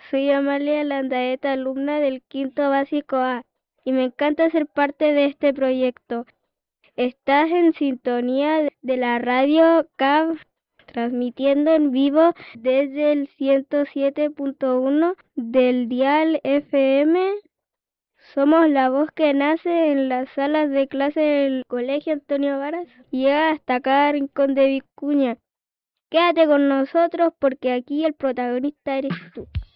soy Amalia Landaeta, alumna del quinto básico A, y me encanta ser parte de este proyecto. Estás en sintonía de la radio CAV, transmitiendo en vivo desde el 107.1 del dial FM. Somos la voz que nace en las salas de clase del Colegio Antonio Varas y llega hasta cada rincón de Vicuña. Quédate con nosotros porque aquí el protagonista eres tú.